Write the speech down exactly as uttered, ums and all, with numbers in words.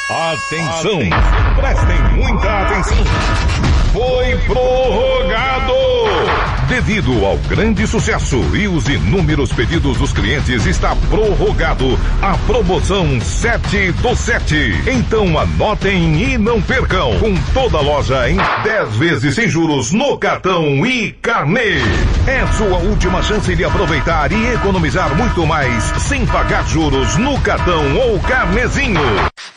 Atenção, prestem muita atenção. Foi prorrogado. Devido ao grande sucesso e os inúmeros pedidos dos clientes, está prorrogado a promoção sete do sete. Então anotem e não percam. Com toda a loja em dez vezes sem juros no cartão e carnê. É sua última chance de aproveitar e economizar muito mais sem pagar juros no cartão ou carnezinho.